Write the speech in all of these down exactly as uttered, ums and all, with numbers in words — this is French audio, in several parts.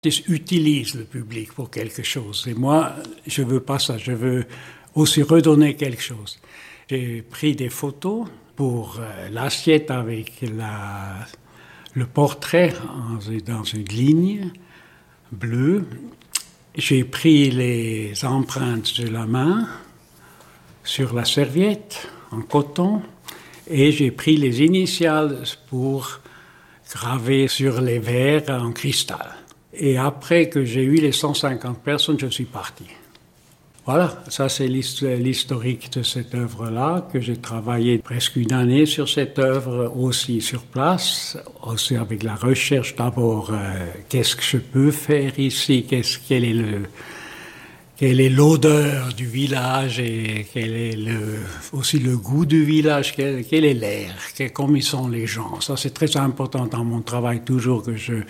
utilise le public pour quelque chose. Et moi, je veux pas ça. Je veux aussi redonner quelque chose. J'ai pris des photos pour euh, l'assiette avec la, le portrait en, dans une ligne bleue. J'ai pris les empreintes de la main sur la serviette en coton et j'ai pris les initiales pour graver sur les verres en cristal. Et après que j'ai eu les cent cinquante personnes, je suis parti. Voilà, ça c'est l'historique de cette œuvre-là, que j'ai travaillé presque une année sur cette œuvre, aussi sur place, aussi avec la recherche d'abord, euh, qu'est-ce que je peux faire ici, qu'est-ce, quel est le, quelle est l'odeur du village et quel est le, aussi le goût du village, quel, quel est l'air, quel, comment ils sont les gens. Ça c'est très important dans mon travail, toujours que je...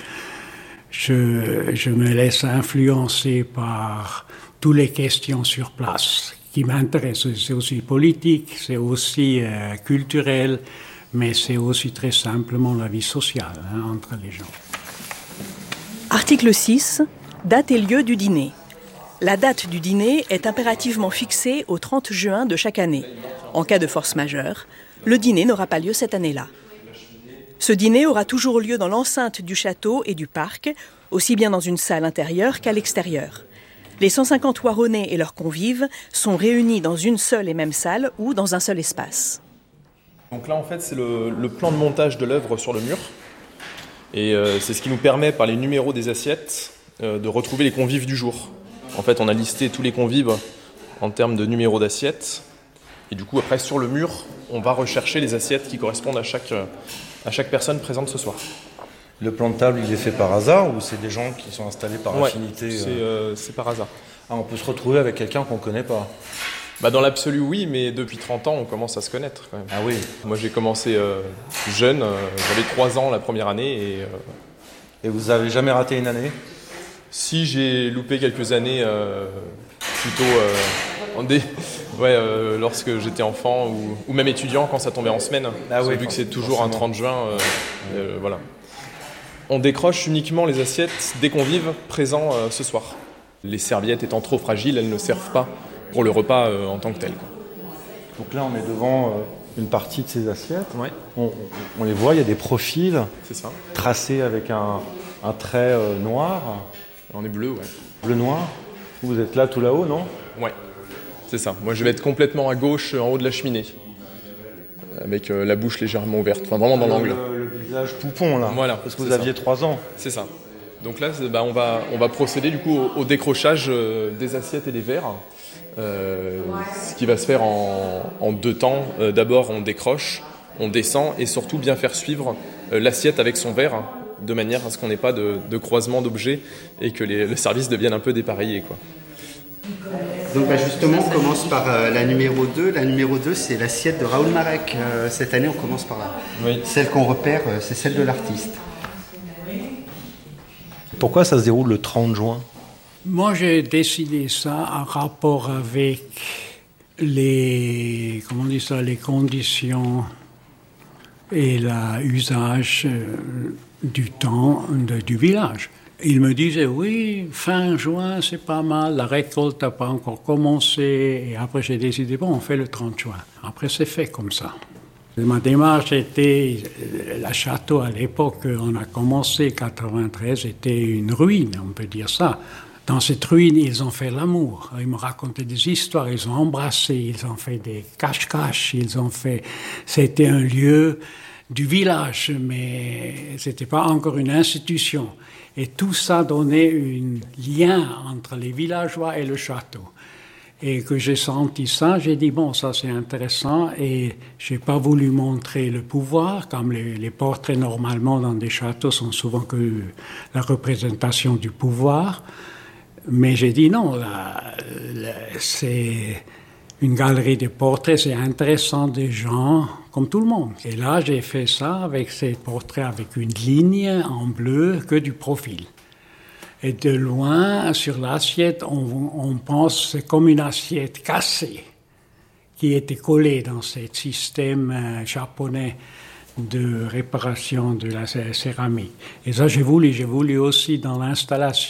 Je, je me laisse influencer par toutes les questions sur place qui m'intéressent. C'est aussi politique, c'est aussi euh, culturel, mais c'est aussi très simplement la vie sociale hein, entre les gens. Article six, date et lieu du dîner. La date du dîner est impérativement fixée au trente juin de chaque année. En cas de force majeure, le dîner n'aura pas lieu cette année-là. Ce dîner aura toujours lieu dans l'enceinte du château et du parc, aussi bien dans une salle intérieure qu'à l'extérieur. Les cent cinquante Ouaronnais et leurs convives sont réunis dans une seule et même salle ou dans un seul espace. Donc là, en fait, c'est le, le plan de montage de l'œuvre sur le mur. Et euh, c'est ce qui nous permet, par les numéros des assiettes, euh, de retrouver les convives du jour. En fait, on a listé tous les convives en termes de numéros d'assiettes. Et du coup, après, sur le mur, on va rechercher les assiettes qui correspondent à chaque... Euh, à chaque personne présente ce soir. Le plan de table, il est fait par hasard ou c'est des gens qui sont installés par ouais, affinité c'est, euh, c'est par hasard. Ah, on peut se retrouver avec quelqu'un qu'on ne connaît pas. Bah, dans l'absolu, oui, mais depuis trente ans, on commence à se connaître quand même. Ah oui. Moi, j'ai commencé euh, jeune, euh, j'avais trois ans la première année. Et, euh... et vous n'avez jamais raté une année ? Si, j'ai loupé quelques années, euh, plutôt euh, en dé... ouais, euh, lorsque j'étais enfant ou, ou même étudiant quand ça tombait en semaine. Ah oui, vu que c'est toujours forcément. Un trente juin, euh, euh, voilà. On décroche uniquement les assiettes des convives présents euh, ce soir. Les serviettes étant trop fragiles, elles ne servent pas pour le repas euh, en tant que tel. Donc là, on est devant euh, une partie de ces assiettes. Ouais. On, on, on les voit, il y a des profils c'est ça. Tracés avec un, un trait euh, noir. On est bleu, ouais. Bleu-noir. Vous êtes là tout là-haut, non ? Ouais, c'est ça. Moi, je vais être complètement à gauche, en haut de la cheminée, avec euh, la bouche légèrement ouverte, enfin vraiment dans le, l'angle. Le, le visage poupon, là, voilà, parce que vous aviez trois ans. C'est ça. Donc là, bah, on, va, on va procéder du coup au, au décrochage euh, des assiettes et des verres, euh, ce qui va se faire en, en deux temps. Euh, d'abord, on décroche, on descend, et surtout bien faire suivre euh, l'assiette avec son verre, hein, de manière à ce qu'on n'ait pas de, de croisement d'objets et que les, le service devienne un peu dépareillé, quoi. Donc bah justement, on commence par euh, la numéro deux. La numéro deux, c'est l'assiette de Raoul Marek. Euh, cette année, on commence par là. Oui. Celle qu'on repère, euh, c'est celle de l'artiste. Pourquoi ça se déroule le trente juin ? Moi, j'ai décidé ça en rapport avec les, comment on dit ça, les conditions et l'usage du temps de, du village. Il me disait, oui, fin juin, c'est pas mal, la récolte n'a pas encore commencé. Et après, j'ai décidé, bon, on fait le trente juin. Après, c'est fait comme ça. Ma démarche était, le château à l'époque, on a commencé en quatre-vingt-treize, était une ruine, on peut dire ça. Dans cette ruine, ils ont fait l'amour. Ils me racontaient des histoires, ils ont embrassé, ils ont fait des cache-cache, ils ont fait... C'était un lieu du village, mais c'était pas encore une institution. Et tout ça donnait un lien entre les villageois et le château. Et que j'ai senti ça, j'ai dit, bon, ça c'est intéressant. Et j'ai pas voulu montrer le pouvoir, comme les, les portraits normalement dans des châteaux sont souvent que la représentation du pouvoir. Mais j'ai dit, non, là, là, c'est une galerie de portraits, c'est intéressant des gens comme tout le monde. Et là, j'ai fait ça avec ces portraits avec une ligne en bleu que du profil. Et de loin, sur l'assiette, on, on pense que c'est comme une assiette cassée qui était collée dans ce système euh, japonais de réparation de la céramique. Et ça, j'ai voulu, j'ai voulu aussi dans l'installation